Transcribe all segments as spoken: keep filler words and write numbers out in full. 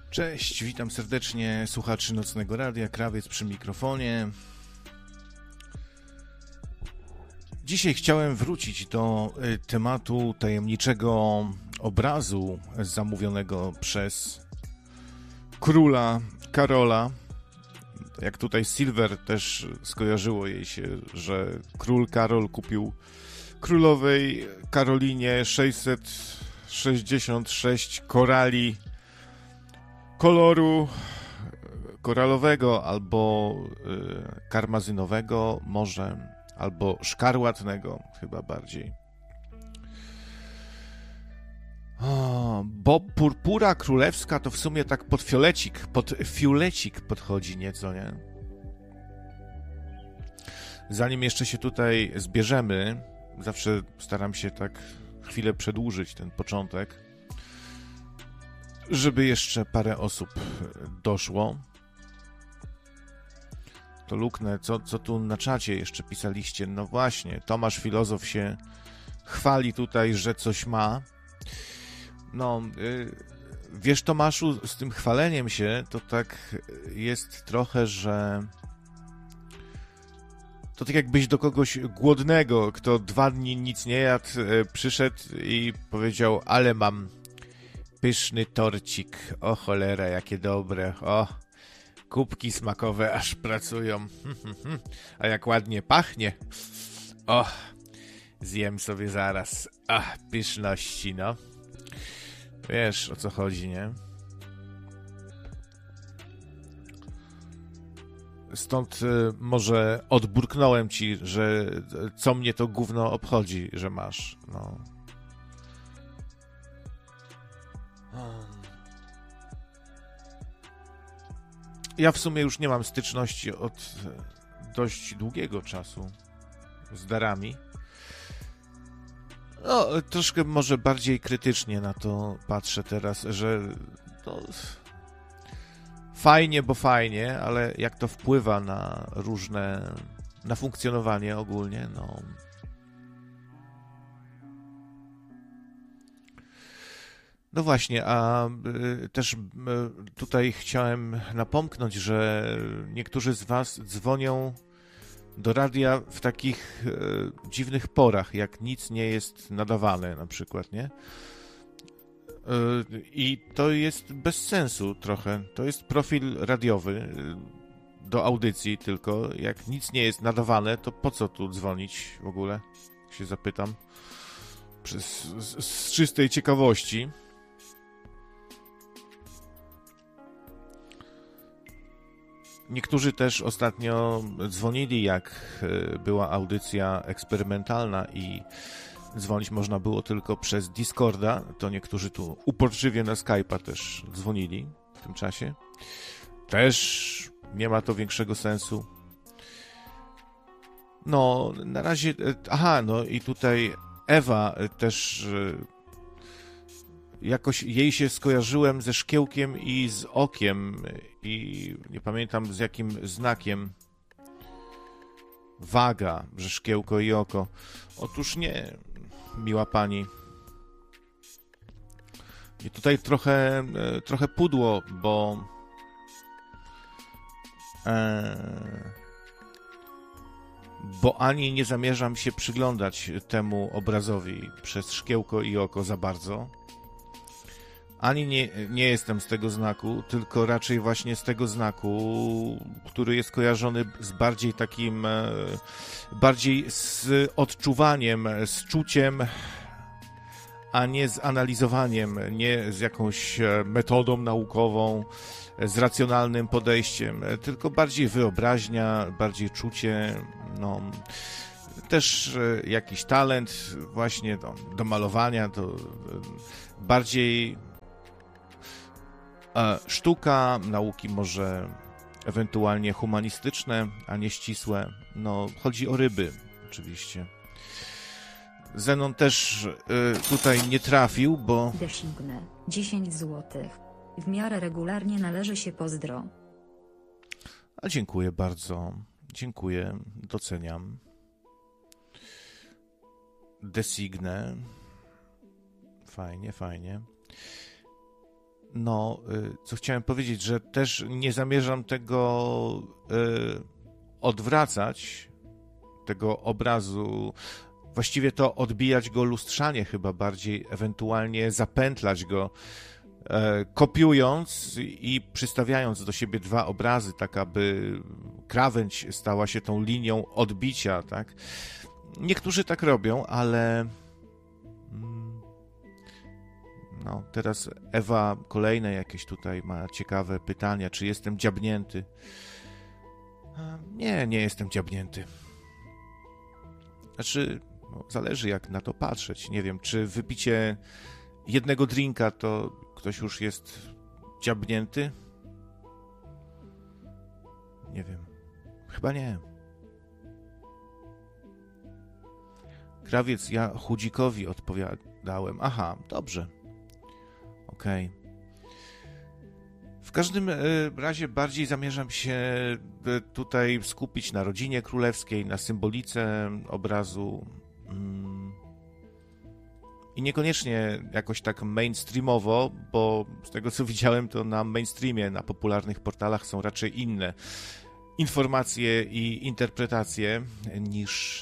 Cześć, witam serdecznie słuchaczy Nocnego Radia, Krawiec przy mikrofonie. Dzisiaj chciałem wrócić do tematu tajemniczego obrazu zamówionego przez króla Karola. Jak tutaj Silver też skojarzyło jej się, że król Karol kupił królowej Karolinie sześćset sześćdziesiąt sześć korali koloru koralowego albo y, karmazynowego może, albo szkarłatnego chyba bardziej. O, bo purpura królewska to w sumie tak pod fiolecik, pod fiulecik podchodzi nieco, nie? Zanim jeszcze się tutaj zbierzemy, zawsze staram się tak chwilę przedłużyć ten początek, żeby jeszcze parę osób doszło. To luknę, co, co tu na czacie jeszcze pisaliście? No właśnie, Tomasz Filozof się chwali tutaj, że coś ma. No, yy, wiesz, Tomaszu, z tym chwaleniem się to tak jest trochę, że to tak jakbyś do kogoś głodnego, kto dwa dni nic nie jadł, yy, przyszedł i powiedział, ale mam pyszny torcik, o cholera, jakie dobre, o, kubki smakowe aż pracują, a jak ładnie pachnie, o, zjem sobie zaraz, ach, pyszności, no, wiesz, o co chodzi, nie? Stąd y, może odburknąłem ci, że co mnie to gówno obchodzi, że masz, no. Ja w sumie już nie mam styczności od dość długiego czasu z darami. No, troszkę może bardziej krytycznie na to patrzę teraz, że to fajnie, bo fajnie, ale jak to wpływa na różne, na funkcjonowanie ogólnie, no. No właśnie, a y, też y, tutaj chciałem napomknąć, że niektórzy z was dzwonią do radia w takich y, dziwnych porach, jak nic nie jest nadawane na przykład, nie? Y, I to jest bez sensu trochę. To jest profil radiowy y, do audycji tylko. Jak nic nie jest nadawane, to po co tu dzwonić w ogóle? Się zapytam. Przez, z, z czystej ciekawości. Niektórzy też ostatnio dzwonili, jak była audycja eksperymentalna i dzwonić można było tylko przez Discorda, to niektórzy tu uporczywie na Skype'a też dzwonili w tym czasie. Też nie ma to większego sensu. No, na razie... Aha, no i tutaj Ewa też... Jakoś jej się skojarzyłem ze szkiełkiem i z okiem i nie pamiętam z jakim znakiem. Waga, że szkiełko i oko. Otóż nie, miła pani. I tutaj trochę, trochę pudło, bo e, bo ani nie zamierzam się przyglądać temu obrazowi przez szkiełko i oko za bardzo. Ani nie, nie jestem z tego znaku, tylko raczej właśnie z tego znaku, który jest kojarzony z bardziej takim, bardziej z odczuwaniem, z czuciem, a nie z analizowaniem, nie z jakąś metodą naukową, z racjonalnym podejściem, tylko bardziej wyobraźnia, bardziej czucie, no, też jakiś talent właśnie do, do malowania, to bardziej sztuka, nauki może ewentualnie humanistyczne, a nie ścisłe. No, chodzi o ryby, oczywiście. Zenon też y, tutaj nie trafił, bo... Designę, dziesięć złotych. W miarę regularnie należy się pozdro. A dziękuję bardzo. Dziękuję, doceniam. Designę. Fajnie, fajnie. no, co chciałem powiedzieć, że też nie zamierzam tego odwracać, tego obrazu, właściwie to odbijać go lustrzanie chyba bardziej, ewentualnie zapętlać go, kopiując i przystawiając do siebie dwa obrazy, tak aby krawędź stała się tą linią odbicia, tak? Niektórzy tak robią, ale no, teraz Ewa kolejne jakieś tutaj ma ciekawe pytania, czy jestem dziabnięty? Nie, nie jestem dziabnięty. Znaczy, no, zależy jak na to patrzeć. Nie wiem, czy wypicie jednego drinka to ktoś już jest dziabnięty? Nie wiem. Chyba nie. Krawiec, ja chudzikowi odpowiadałem. Aha, dobrze. Okej. Okay. W każdym razie bardziej zamierzam się tutaj skupić na rodzinie królewskiej, na symbolice obrazu i niekoniecznie jakoś tak mainstreamowo, bo z tego co widziałem, to na mainstreamie, na popularnych portalach są raczej inne informacje i interpretacje niż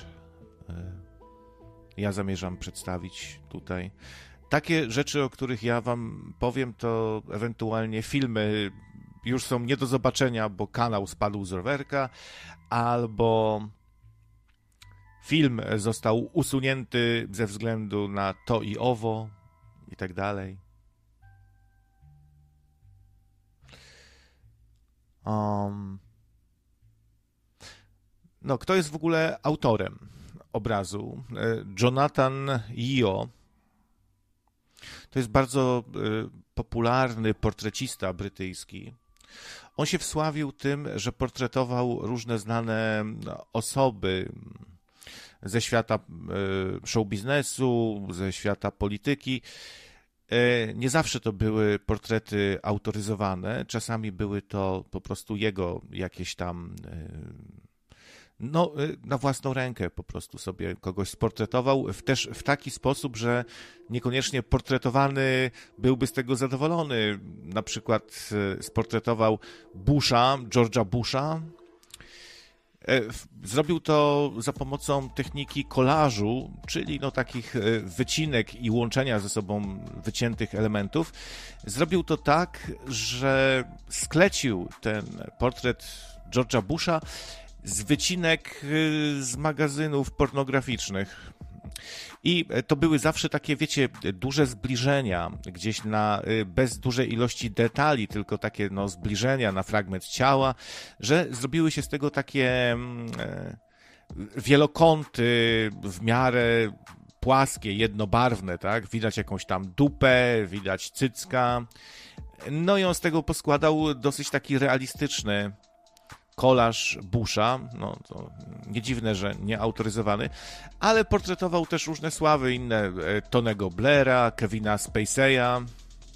ja zamierzam przedstawić tutaj. Takie rzeczy, o których ja wam powiem, to ewentualnie filmy już są nie do zobaczenia, bo kanał spadł z rowerka, albo film został usunięty ze względu na to i owo i tak dalej. Um, no, kto jest w ogóle autorem obrazu? Jonathan Yeo. To jest bardzo y, popularny portrecista brytyjski. On się wsławił tym, że portretował różne znane osoby ze świata y, show biznesu, ze świata polityki. Y, nie zawsze to były portrety autoryzowane, czasami były to po prostu jego jakieś tam... Y, No, na własną rękę po prostu sobie kogoś sportretował, w, też w taki sposób, że niekoniecznie portretowany byłby z tego zadowolony. Na przykład sportretował Busha, George'a Busha. Zrobił to za pomocą techniki kolażu, czyli no takich wycinek i łączenia ze sobą wyciętych elementów. Zrobił to tak, że sklecił ten portret George'a Busha z wycinek z magazynów pornograficznych. I to były zawsze takie, wiecie, duże zbliżenia, gdzieś na, bez dużej ilości detali, tylko takie no, zbliżenia na fragment ciała, że zrobiły się z tego takie wielokąty w miarę płaskie, jednobarwne, tak? Widać jakąś tam dupę, widać cycka. No i on z tego poskładał dosyć taki realistyczny kolaż Busha, no to nie dziwne, że nieautoryzowany, ale portretował też różne sławy inne, Tonego Blaira, Kevina Spacey'a.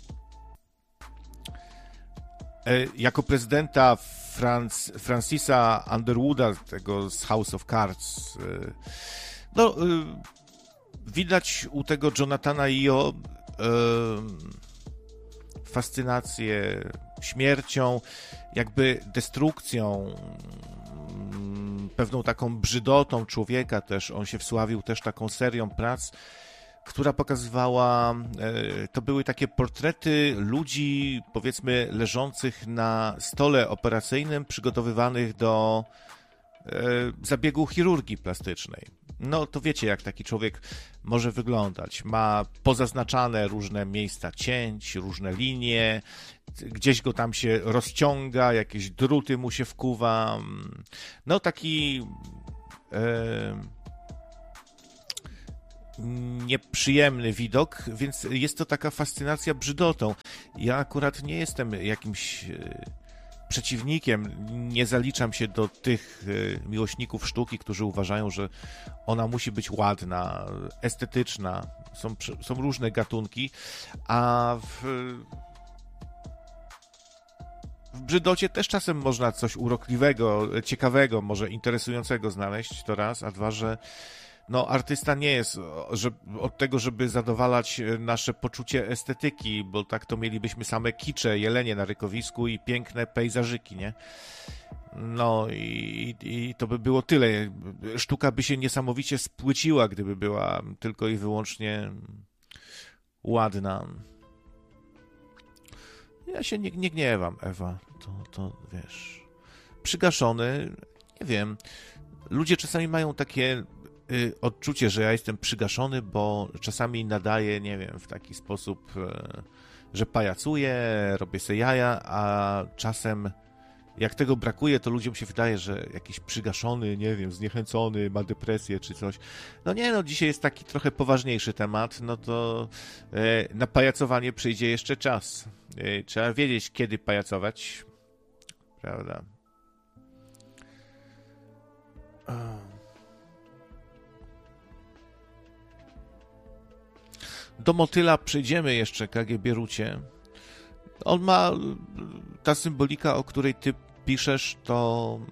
Jako prezydenta Franc- Francisa Underwooda, tego z House of Cards, no widać u tego Jonathana Yeo fascynację śmiercią, jakby destrukcją, pewną taką brzydotą człowieka też. On się wsławił też taką serią prac, która pokazywała, to były takie portrety ludzi, powiedzmy, leżących na stole operacyjnym, przygotowywanych do zabiegu chirurgii plastycznej. No to wiecie, jak taki człowiek może wyglądać. Ma pozaznaczane różne miejsca cięć, różne linie, gdzieś go tam się rozciąga, jakieś druty mu się wkuwa. No taki e, nieprzyjemny widok, więc jest to taka fascynacja brzydotą. Ja akurat nie jestem jakimś przeciwnikiem, nie zaliczam się do tych miłośników sztuki, którzy uważają, że ona musi być ładna, estetyczna. Są, są różne gatunki, a w, w brzydocie też czasem można coś urokliwego, ciekawego, może interesującego znaleźć, to raz, a dwa, że no artysta nie jest że, od tego, żeby zadowalać nasze poczucie estetyki, bo tak to mielibyśmy same kicze, jelenie na rykowisku i piękne pejzażyki, nie? No i, i to by było tyle. Sztuka by się niesamowicie spłyciła, gdyby była tylko i wyłącznie ładna. Ja się nie, nie gniewam, Ewa. To, to wiesz... Przygaszony, nie wiem. Ludzie czasami mają takie y, odczucie, że ja jestem przygaszony, bo czasami nadaję, nie wiem, w taki sposób, y, że pajacuję, robię se jaja, a czasem jak tego brakuje, to ludziom się wydaje, że jakiś przygaszony, nie wiem, zniechęcony, ma depresję czy coś. No nie, no dzisiaj jest taki trochę poważniejszy temat, no to y, na pajacowanie przyjdzie jeszcze czas. Y, trzeba wiedzieć, kiedy pajacować, prawda? Do motyla przejdziemy jeszcze, K G Bierucie. On ma, ta symbolika, o której ty piszesz, to...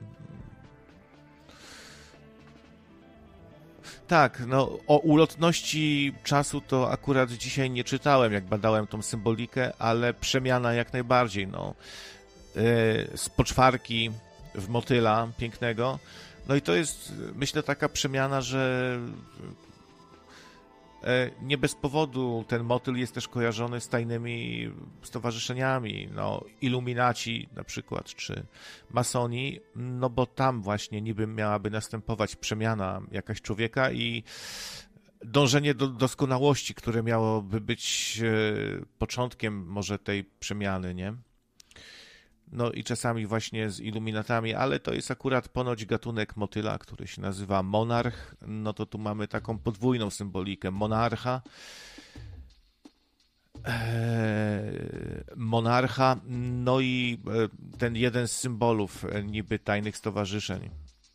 Tak, no o ulotności czasu to akurat dzisiaj nie czytałem, jak badałem tą symbolikę, ale przemiana jak najbardziej, no. Z poczwarki w motyla pięknego. No i to jest, myślę, taka przemiana, że nie bez powodu ten motyl jest też kojarzony z tajnymi stowarzyszeniami, no Iluminaci na przykład, czy masoni, no bo tam właśnie niby miałaby następować przemiana jakaś człowieka i dążenie do doskonałości, które miałoby być początkiem może tej przemiany, nie? No i czasami właśnie z iluminatami, ale to jest akurat ponoć gatunek motyla, który się nazywa monarch. No to tu mamy taką podwójną symbolikę. Monarcha, e, monarcha, no i ten jeden z symbolów niby tajnych stowarzyszeń.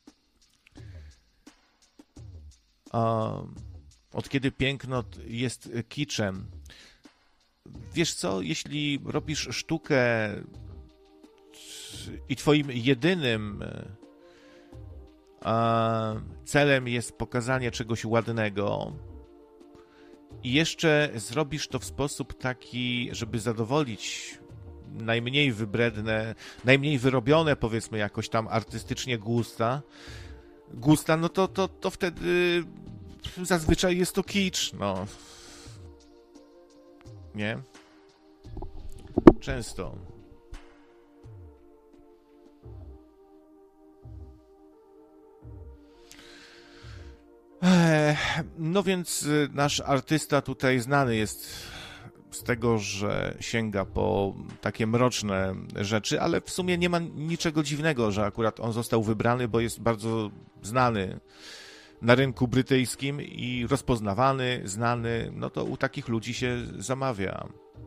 Od kiedy piękno jest kiczem? Wiesz co, jeśli robisz sztukę i twoim jedynym a, celem jest pokazanie czegoś ładnego i jeszcze zrobisz to w sposób taki, żeby zadowolić najmniej wybredne, najmniej wyrobione, powiedzmy, jakoś tam artystycznie gusta, gusta, no to, to, to wtedy zazwyczaj jest to kicz, no. Nie? Często. No więc nasz artysta tutaj znany jest z tego, że sięga po takie mroczne rzeczy, ale w sumie nie ma niczego dziwnego, że akurat on został wybrany, bo jest bardzo znany na rynku brytyjskim i rozpoznawany, znany, no to u takich ludzi się zamawia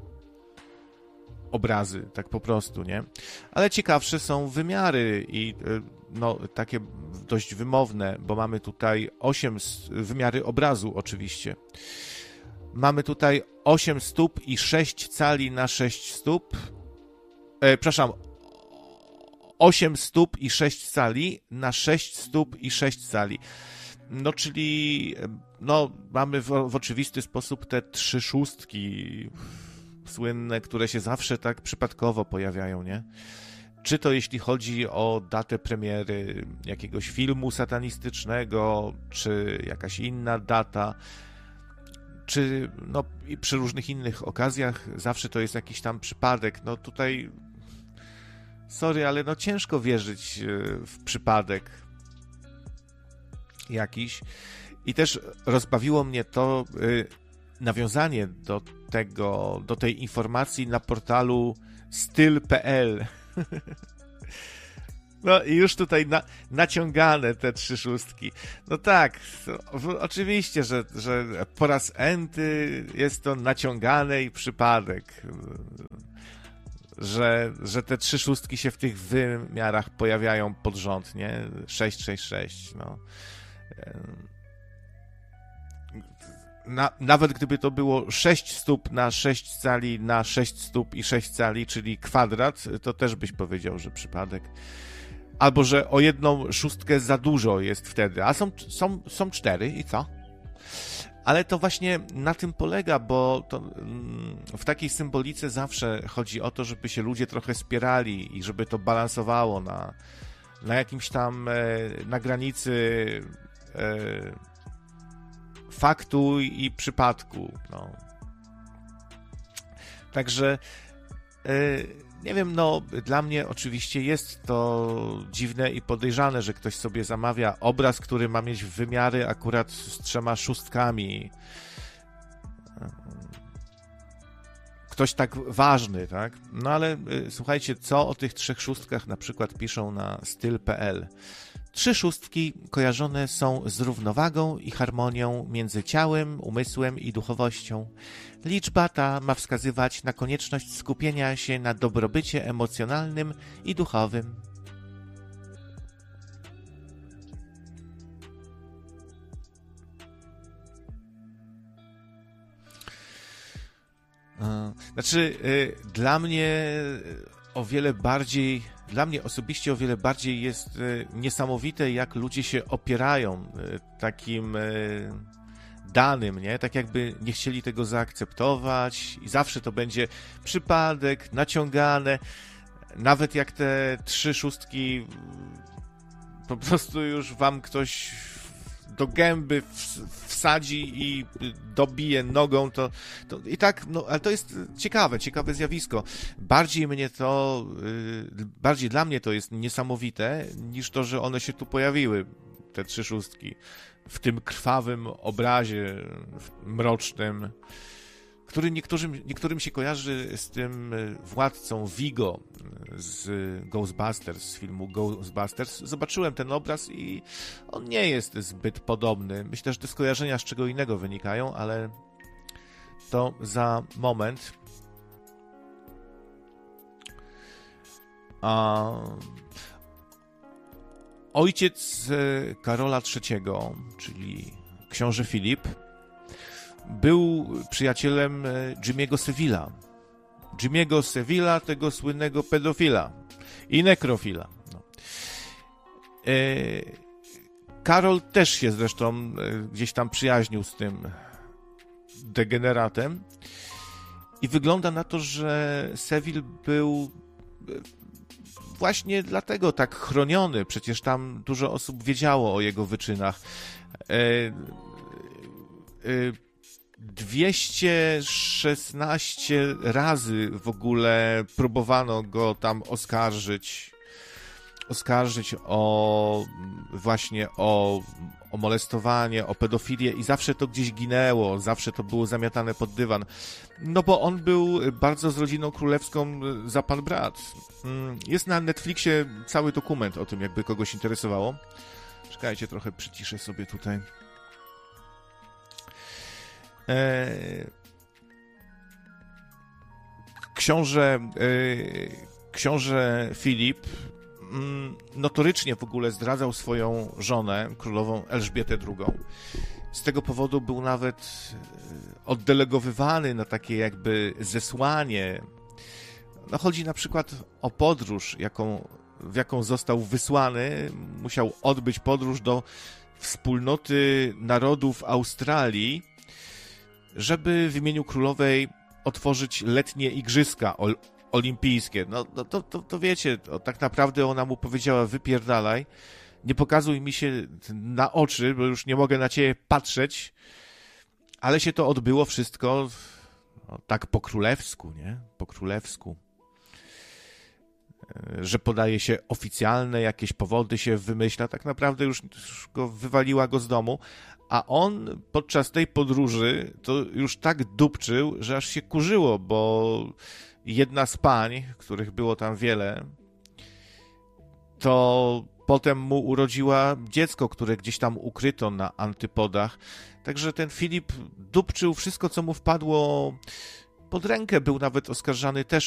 obrazy, tak po prostu, nie? Ale ciekawsze są wymiary i no, takie dość wymowne, bo mamy tutaj osiem wymiary obrazu oczywiście. Mamy tutaj osiem stóp i sześć cali na sześć stóp. E, przepraszam, osiem stóp i sześć cali na sześć stóp i sześć cali. No, czyli no, mamy w, w oczywisty sposób te trzy szóstki słynne, które się zawsze tak przypadkowo pojawiają, nie? Czy to jeśli chodzi o datę premiery jakiegoś filmu satanistycznego, czy jakaś inna data, czy no, i przy różnych innych okazjach zawsze to jest jakiś tam przypadek. No tutaj, sorry, ale no ciężko wierzyć w przypadek jakiś. I też rozbawiło mnie to y, nawiązanie do tego, do tej informacji na portalu styl kropka p l. No i już tutaj na, naciągane te trzy szóstki. No tak, to, oczywiście, że, że po raz enty jest to naciągane i przypadek, że, że te trzy szóstki się w tych wymiarach pojawiają pod rząd, nie? sześć sześć sześć, no. Na, nawet gdyby to było sześć stóp na sześć cali na sześć stóp i sześć cali, czyli kwadrat, to też byś powiedział, że przypadek. albo że o jedną szóstkę za dużo jest wtedy, a są, są, są cztery i co? Ale to właśnie na tym polega, bo to w takiej symbolice zawsze chodzi o to, żeby się ludzie trochę spierali i żeby to balansowało na, na jakimś tam, na granicy e, faktu i przypadku. No. Także e, nie wiem, no dla mnie oczywiście jest to dziwne i podejrzane, że ktoś sobie zamawia obraz, który ma mieć wymiary akurat z trzema szóstkami. Ktoś tak ważny, tak? No ale y, słuchajcie, co o tych trzech szóstkach na przykład piszą na styl kropka pe el. Trzy szóstki kojarzone są z równowagą i harmonią między ciałem, umysłem i duchowością. Liczba ta ma wskazywać na konieczność skupienia się na dobrobycie emocjonalnym i duchowym. Znaczy, dla mnie o wiele bardziej, dla mnie osobiście o wiele bardziej jest niesamowite, jak ludzie się opierają takim danym, nie? Tak jakby nie chcieli tego zaakceptować i zawsze to będzie przypadek, naciągane, nawet jak te trzy szóstki po prostu już wam ktoś do gęby wsadzi i dobije nogą, to, to i tak, no, ale to jest ciekawe, ciekawe zjawisko. Bardziej mnie to, bardziej dla mnie to jest niesamowite, niż to, że one się tu pojawiły, te trzy szóstki, w tym krwawym obrazie mrocznym, który niektórym, niektórym się kojarzy z tym władcą Vigo z Ghostbusters, z filmu Ghostbusters. Zobaczyłem ten obraz i on nie jest zbyt podobny. Myślę, że te skojarzenia z czego innego wynikają, ale to za moment. A... Ojciec Karola trzeciego, czyli książę Filip, był przyjacielem Jimmy'ego Saville'a. Jimmy'ego Saville'a, tego słynnego pedofila i nekrofila. No. E, Karol też się zresztą gdzieś tam przyjaźnił z tym degeneratem i wygląda na to, że Saville był właśnie dlatego tak chroniony. Przecież tam dużo osób wiedziało o jego wyczynach. E, e, dwieście szesnaście razy w ogóle próbowano go tam oskarżyć, oskarżyć o właśnie o, o molestowanie, o pedofilię i zawsze to gdzieś ginęło, zawsze to było zamiatane pod dywan. No bo on był bardzo z rodziną królewską za pan brat. Jest na Netflixie cały dokument o tym, jakby kogoś interesowało. Czekajcie, trochę przyciszę sobie tutaj. Książę, książę Filip notorycznie w ogóle zdradzał swoją żonę, królową Elżbietę drugą. Z tego powodu był nawet oddelegowywany na takie jakby zesłanie. No chodzi na przykład o podróż, jaką, w jaką został wysłany. Musiał odbyć podróż do wspólnoty narodów Australii, żeby w imieniu królowej otworzyć letnie igrzyska ol, olimpijskie. No to, to, to wiecie, to tak naprawdę ona mu powiedziała: wypierdalaj, nie pokazuj mi się na oczy, bo już nie mogę na ciebie patrzeć, ale się to odbyło wszystko no, tak po królewsku, nie? Po królewsku. Że podaje się oficjalne jakieś powody, się wymyśla, tak naprawdę już, już go wywaliła go z domu, a on podczas tej podróży to już tak dupczył, że aż się kurzyło, bo jedna z pań, których było tam wiele, to potem mu urodziła dziecko, które gdzieś tam ukryto na antypodach. Także ten Filip dupczył wszystko, co mu wpadło pod rękę. Był nawet oskarżany też